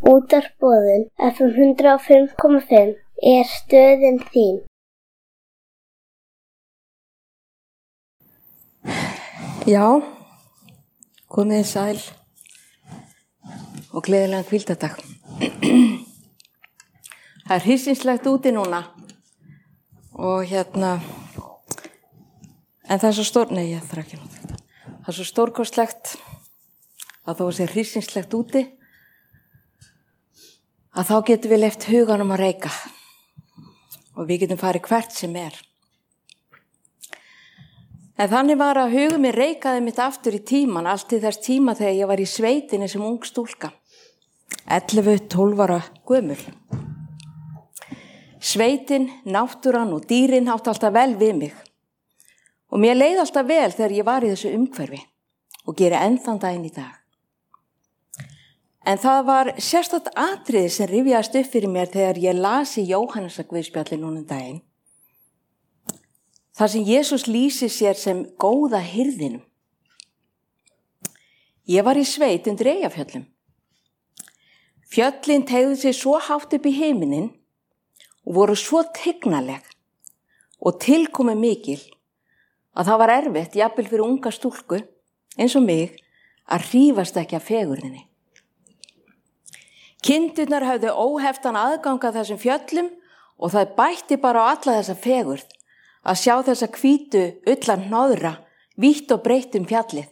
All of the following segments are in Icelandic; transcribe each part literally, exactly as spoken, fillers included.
Útvarpsboðun F M hundrað og fimm komma fimm er stöðin þín. Já, komið sæl og gleðilegan hvíldardag. Það er hryssingslegt úti núna og hérna, en það er svo stór, nei ég þarf ekki nú þetta. Það er svo stórkostlegt að þó að sé hryssingslegt úti, að þá getum við leyft huganum að reika og við getum farið hvert sem er. En þannig var að hugum mér reikaði mitt aftur í tíman, allt til þess tíma þegar ég var í sveitinni sem ung stúlka, ellefu til tólf ára gömul. Sveitin, náttúran og dýrin átti alltaf vel við mig og mér leið alltaf vel þegar ég var í þessu umhverfi og geri enn þann daginn í dag. En það var sérstakt atriði sem rifjaðist upp fyrir mér þegar ég las í Jóhannesarguðspjalli núna um daginn. Þar sem Jesús lýsir sér sem góða hirðinum. Ég var í sveit undir Eyjafjöllum. Fjöllin teygðu sig svo hátt upp í himinin og voru svo tignaleg og tilkomi mikil að það var erfitt, jafnvel fyrir unga stúlku, eins og mig, að hrífast ekki af fegurðinni. Kindurnar höfðu óheftan aðgang að þessum fjöllum og það bætti bara á alla þessa fegurð að sjá þessa hvítu ullan hnoðra vítt og breitt um fjallið.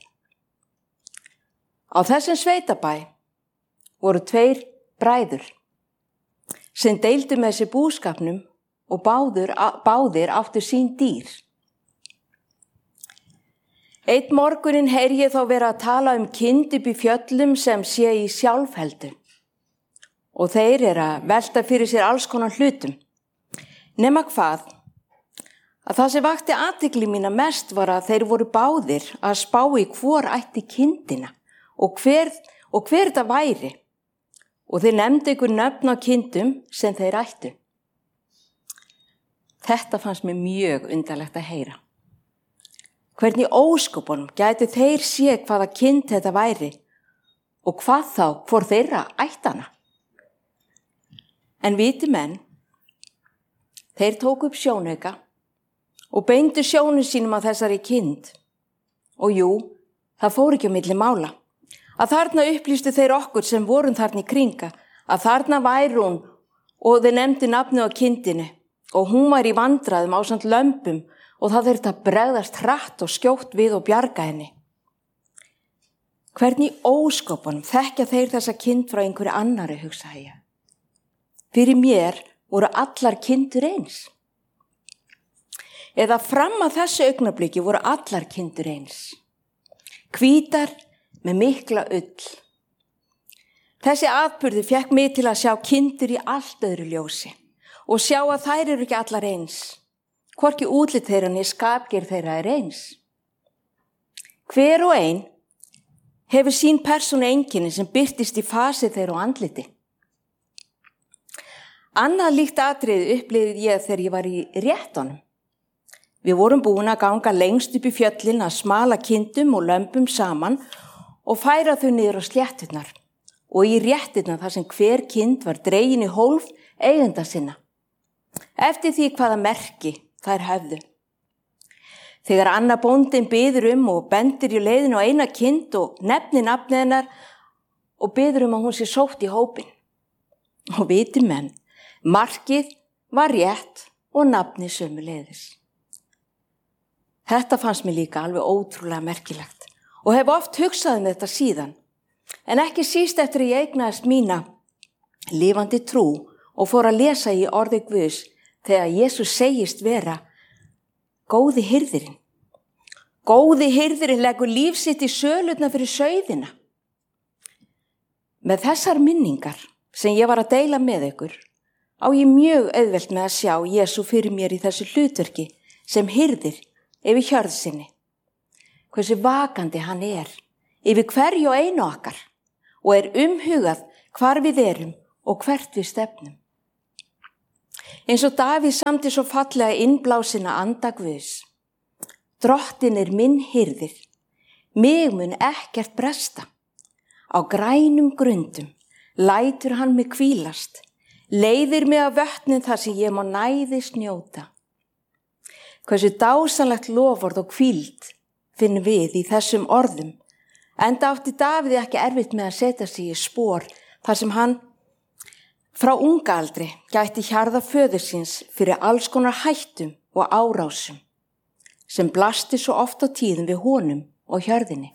Á þessum sveitabæ voru tveir bræður sem deildu með sér búskapnum og báður, báðir áttu sín dýr. Einn morguninn heyri ég þá vera að tala um kind upp í fjöllum sem sé í sjálfheldu. Og þeir eru að velta fyrir sér alls konar hlutum. Nema hvað, að það sem vakti athygli mína mest var að þeir voru báðir að spá í hvor ætti kindina og hver, og hver það væri. Og þeir nefndu ykkur nöfn á kindum sem þeir ættu. Þetta fannst mér mjög undarlegt að heyra. Hvernig óskopunum gætu þeir séð hvaða kind þetta væri og hvað þá hvor þeirra ættana. En viti menn, þeir tóku upp sjónauka og beindu sjónum sínum á þessari kind. Og jú, það fór ekki á milli mála. Að þarna upplýstu þeir okkur sem vorum þarna í kringa, að þarna væri hún og þeir nefndu nafnið á kindinu og hún var í vandræðum ásamt lömbum og það þurfti að bregðast hratt og skjótt við og bjarga henni. Hvernig óskopunum þekkja þeir þessa kind frá einhverju annari, hugsaði ég. Fyrir mér voru allar kindur eins. Eða fram að þessu augnabliki voru allar kindur eins. Hvítar með mikla ull. Þessi atburður fékk mig til að sjá kindur í allt öðru ljósi og sjá að þær eru ekki allar eins. Hvorki útlit þeirra né skapgerð þeirra er eins. Hver og ein hefur sín persónu einkenni sem birtist í fasi þeirra og andliti. Annað líkt atriði upplifði ég þegar ég var í réttunum. Við vorum búin að ganga lengst upp í fjöllin að smala kindum og lömbum saman og færa þau niður á slétturnar og í rétturnar þar sem hver kind var dregin í hólf eigenda sinna. Eftir því hvaða merki þær höfðu. Þegar Anna bóndin biður um og bendir í leiðinu á eina kind og nefnir nafnið hennar og biður um að hún sé sótt í hópin. Og viti menn, markið var rétt og nafnið sömuleiðis. Þetta fannst mér líka alveg ótrúlega merkilegt og hef oft hugsað um þetta síðan, en ekki síst eftir að ég eignaðist mína lifandi trú og fór að lesa í orði Guðs þegar Jesús segist vera góði hirðirinn. Góði hirðirinn leggur líf sitt í sölurnar fyrir sauðina. Með þessar minningar sem ég var að deila með ykkur, á ég mjög auðvelt með að sjá Jesú fyrir mér í þessu hlutverki sem hirðir yfir hjörð sinni. Hversu vakandi hann er yfir hverju og einu okkar og er umhugað hvar við erum og hvert við stefnum. Eins og Davíð samdi svo fallega innblásina anda Guðs. Drottin er minn hirðir, mig mun ekkert bresta. Á grænum grundum lætur hann mig hvílast, leiðir mig að vötnin þar sem ég má næðis njóta. Hversu dásanlegt loforð og hvíld finnum við í þessum orðum, enda átti Dávíð ekki erfitt með að setja sig í spor þar sem hann frá unga aldri gætti hjarða föður síns fyrir alls konar hættum og árásum sem blasti svo oft á tíðum við honum og hjörðinni.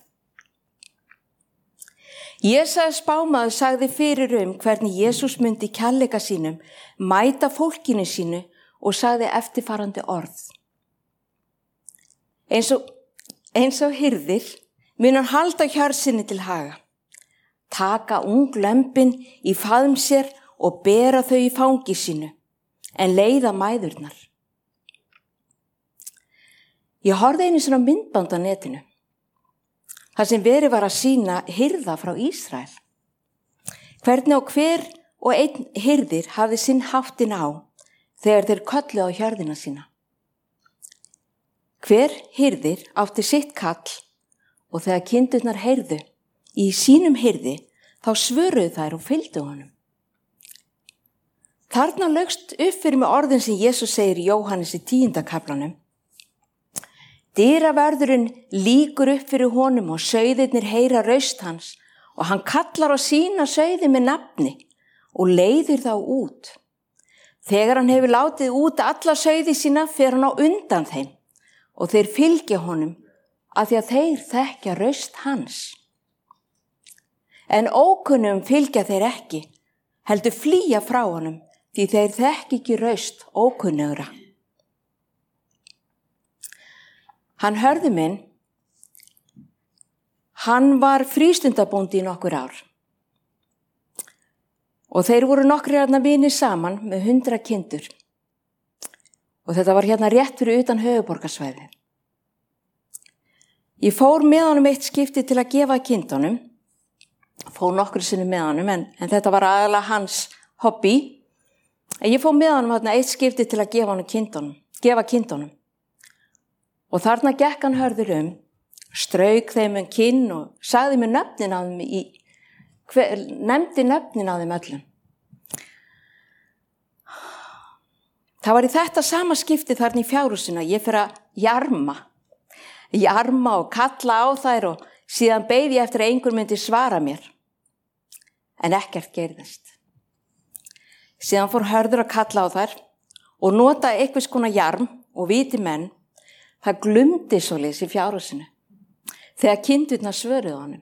Jesaja spámaður sagði fyrir um hvernig Jesús myndi kærleika sínum mæta fólkinu sínu og sagði eftirfarandi orð. Eins og, eins og hirðir mun hann halda hjörð sinni til haga, taka ung lömbin í faðm sér og bera þau í fangi sínu, en leiða mæðurnar. Ég horfði einu svona myndband á netinu, þar sem verið var að sýna hirða frá Ísrael. Hvernig og hver og einn hirðir hafði sinn háttin á þegar þeir kölluðu á hjörðina sína. Hver hirðir átti sitt kall og þegar kindurnar heyrðu í sínum hirði þá svöruðu þær og fylgdu honum. Þarna laugst upp fyrir mig orðin sem Jesús segir í Jóhannes í tíunda kaflanum. Dyravörðurinn líkur upp fyrir honum og sauðirnir heyra raust hans og hann kallar á sína sauði með nafni og leiðir þá út. Þegar hann hefur látið út alla sauði sína fer hann á undan þeim og þeir fylgja honum af því að þeir þekkja raust hans. En ókunnum fylgja þeir ekki, heldur flýja frá honum því þeir þekki ekki raust ókunnugra. Hann hörðu minn, hann var frístundabóndi í nokkur ár og þeir voru nokkrir hérna vinir saman með hundra kindur og þetta var hérna rétt fyrir utan höfuðborgarsvæði. Ég fór með honum eitt skipti til að gefa kindunum, fór nokkru sinni með honum en, en þetta var aðalega hans hobby, en ég fór með honum hérna eitt skipti til að gefa honum kindunum, gefa kindunum. Og þarna gekk hann hörður um, strauk þeim um kinn og sagði mér nöfnin á þeim í, hver, nefndi nöfnin á þeim öllum. Það var í þetta sama skipti þarna í fjárhúsinu að ég fyrir að jarma, jarma og kalla á þær og síðan beið ég eftir að einhver myndi svara mér. En ekkert gerðist. Síðan fór hörður að kalla á þær og nota einhvers konar jarm og viti menn. Það glumdi svoleiðis í fjárhúsinu þegar kindurnar svöruðu honum.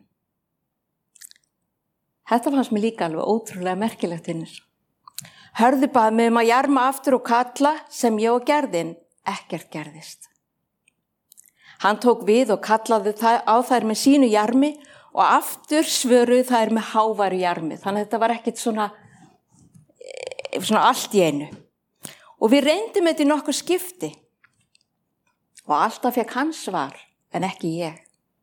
Þetta fannst mér líka alveg ótrúlega merkilegt hinnir. Hörðu bað mig um að jarma aftur og kalla sem ég og gerðin ekkert gerðist. Hann tók við og kallaði á þær með sínu jarmi og aftur svöruðu þær með háværu jarmi. Þannig að þetta var ekkert svona, svona allt í einu. Og við reyndum þetta í nokkur skipti. Og alltaf fekk hann svar, en ekki ég.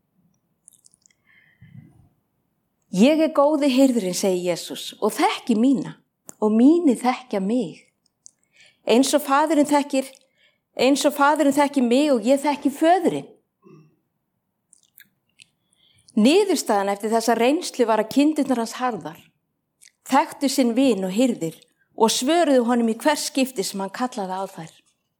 Ég er góði hirðurinn, segi Jesús, og þekki mína, og míni þekkja mig. Eins og faðirinn þekkir, eins og faðirinn þekkir mig og ég þekki föðurinn. Niðurstaðan eftir þessa reynslu var að kindurnar hans harðar, þekktu sinn vin og hirðir og svöruðu honum í hvers skipti sem hann kallaði á þær.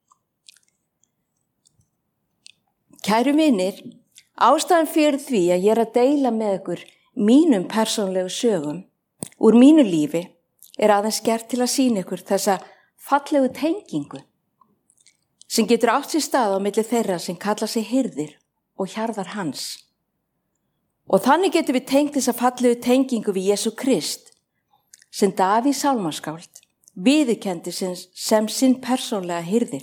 Kæru vinir, ástæðan fyrir því að ég er að deila með ykkur mínum persónlegu sögum úr mínu lífi er aðeins gert til að sýna ykkur þessa fallegu tengingu sem getur átt sér stað á milli þeirra sem kalla sig hirðir og hjarðar hans. Og þannig getur við tengt þessa fallegu tengingu við Jesú Krist sem Davíð sálmaskáld viðurkenndi sem, sem sinn persónlega hirðir.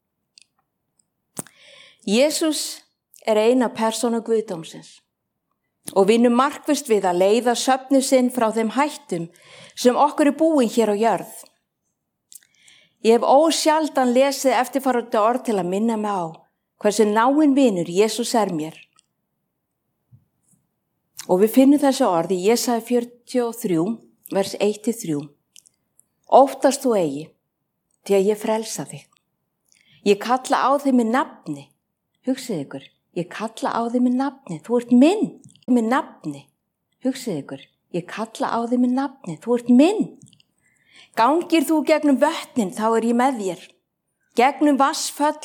Jesús er eina persónu Guðdómsins og vinnur markvisst við að leiða söfnu sinn frá þeim hættum sem okkur er búin hér á jörð. Ég hef ósjaldan lesið eftirfarandi orð til að minna mig á hversu náinn vinur Jesús er mér. Og við finnum þessu orð í Jesaja fjörutíu og þrjú, vers eitt til þrjú. Óttast þú eigi, því að ég frelsa þig. Ég kalla á þig með nafni. Hugsið ykkur, ég kalla á þig með nafni, þú ert minn með nafni. Hugsið ykkur, Ég kalla á þig með nafni, þú ert minn. Gangir þú gegnum vötnin, þá er ég með þér. Gegnum vassföll